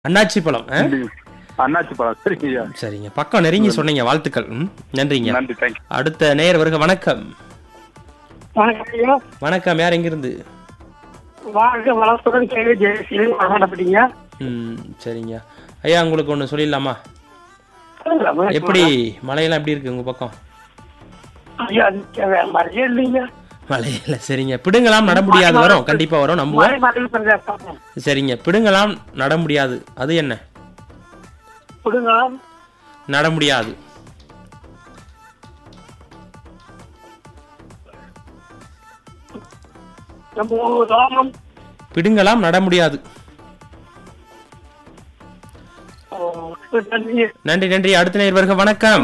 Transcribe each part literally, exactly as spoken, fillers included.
அண்ணாச்சி பழம். ஆ? அண்ணாச்சி பழம். சரிங்க. சரிங்க, பக்கம் நெருங்கி சொன்னீங்க. வாழ்த்துக்கள். ம், நன்றிங்க. நன்றி. தேங்க்யூ. அடுத்த நேயர் வருக. வணக்கம். வணக்கம் ஐயா. வணக்கம். யார் எங்கிருந்து? வாழ்க வளத்துடன் கேள்வி ஜெயசீலன் மாவட்டப்பட்டீங்க. ம், சரிங்க ஐயா, உங்களுக்கு ஒன்று சொல்லிடலாமா? எப்படி மழையெல்லாம் எப்படி இருக்கு உங்க பக்கம்? ஐயா மழையே இல்லைங்க. மழையில சரிங்க. பிடுங்கலாம் நட முடியாது வரும், கண்டிப்பா வரும், நம்புவோம். மழை பிரதேசம் சரிங்க, பிடுங்கலாம் நட முடியாது, அது என்ன? கொடுங்களாம் நட முடியாது. நம்ம ராமம் பிடுங்கலாம் நட முடியாது. நன்றி நன்றி. அடுத்த நேயர் வருக. வணக்கம்.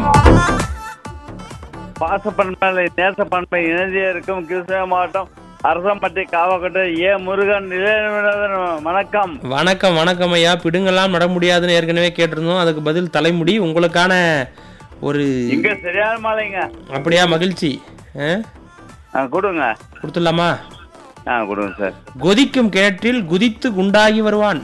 பாசப்பண்பை நேச பண்பை இணைந்திய இருக்கும் கிருஷ்ணகிரி மாவட்டம் அரசம்பட்டி காவக்கட்டு ஏ முருகன் நிலையநாதன். வணக்கம். வணக்கம் வணக்கம் ஐயா. பிடுங்கலாம் நட முடியாதுன்னு ஏற்கனவே கேட்டிருந்தோம், அதுக்கு பதில் தலைமுடி. உங்களுக்கான ஒரு இங்க சரியான மழைங்க. அப்படியா? மகிழ்ச்சி. ஆ? ஆ, கொடுங்க. கொடுத்துடலாமா? ஆ, கொடுங்க சார். கொதிக்கும் கிணற்றில் குதித்து குண்டாகி வருவான்.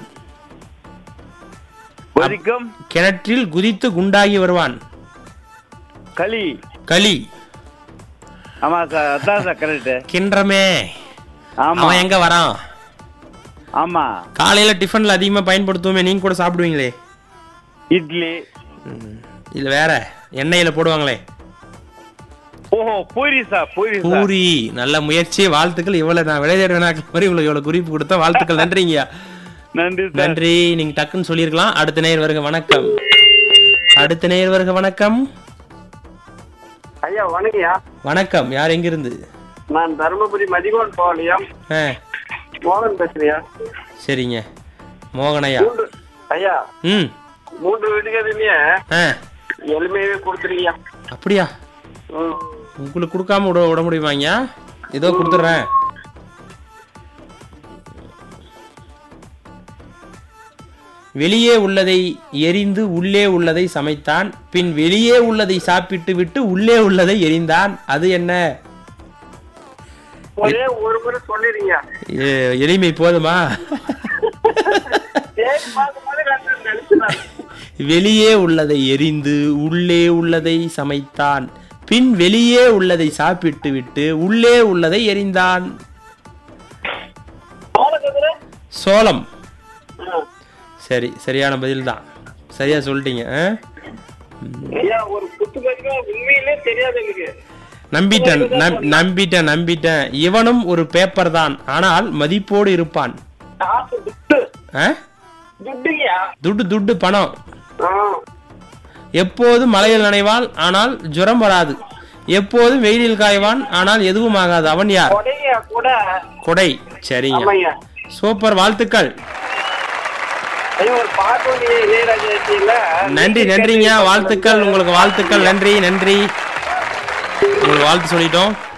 கொதிக்கும் கிணற்றில் குதித்து குண்டாகி வருவான். களி. களி. ஆமா சார், அதான் சார் கரெக்ட். கின்றமே. ஆமா அவன் எங்க வரான்? ஆமா. காலையில டிஃபன்ல அதிகமா பயன்படுத்துவோமே, நீங்க கூட சாப்பிடுவீங்களே? இட்லி. இல்ல வேற எண்ணெயில போடுவாங்களே? ஓஹோ, பூரி சார். பூரி சார். பூரி. நல்ல முயற்சி, வாழ்த்துக்கள். இவ்வளவு நான் விளையாட வேணாக்கள் மாதிரி இவ்வளவு இவ்வளவு குறிப்பு கொடுத்த வாழ்த்துக்கள். நன்றிங்க. நன்றி சார். நன்றி. நீங்க டக்குன்னு சொல்லிருக்கலாம். அடுத்த நேயர் வருக. வணக்கம். அடுத்த நேயர் வருக. வணக்கம். ஐயா வணக்கம்யா. வணக்கம். யார் எங்கிருந்து? நான் தருமபுரி மதிகோன் பாளையம் ஆ, மோகன் பேசுறியா? சரிங்க மோகனையா. ஐயா ம். மூன்று வீடுகளிலேயே ஆ, எளிமையாவே கொடுத்துருக்கியா? அப்படியா? உங்களுக்கு கொடுக்காம விட விட முடியுமாங்க? ஏதோ கொடுத்துட்றேன். வெளியே உள்ளதை எரிந்து உள்ளே உள்ளதை சமைத்தான், பின் வெளியே உள்ளதை சாப்பிட்டு விட்டு உள்ளே உள்ளதை எரிந்தான், அது என்ன? ஒரே ஒரு முறை சொல்லிருங்க. எ- எளிமை போதுமா? வெளியே உள்ளதை எரிந்து உள்ளே உள்ளதை சமைத்தான், பின் வெளியே உள்ளதை சாப்பிட்டு விட்டு உள்ளே உள்ளதை எரிந்தான். சோளம். சரி, சரியான பதில் தான். சரியா சொல்லிட்டீங்க. ஆ? ஐயா ஒரு புத்தகம் உண்மையிலே தெரியாது எனக்கு. நம்பிட்டேன் நம்- நம்பிட்டேன் நம்பிட்டேன். இவனும் ஒரு பேப்பர் தான், ஆனால் மதிப்போடு இருப்பான். காசு துட்டு ஆ? துட்டுங்கயா. துட்டு துட்டு பணம். ஆ. எப்போதும் மழையில் நனைவான், ஆனால் ஜுரம் வராது. எப்போதும் வெயிலில் காய்வான், ஆனால் எதுவும் ஆகாது. அவன் யார்? கொடையா கூட. கொடை. சரிங்க, ஆமாய்யா. சூப்பர், வாழ்த்துக்கள். ஐயா ஒரு பாட்டு ஒண்ணு இளையராஜா இசையில நன்றி நன்றிங்க, வாழ்த்துக்கள். உங்களுக்கு வாழ்த்துக்கள். நன்றி நன்றி. உங்களுக்கு வாழ்த்து சொல்லிட்டோம்.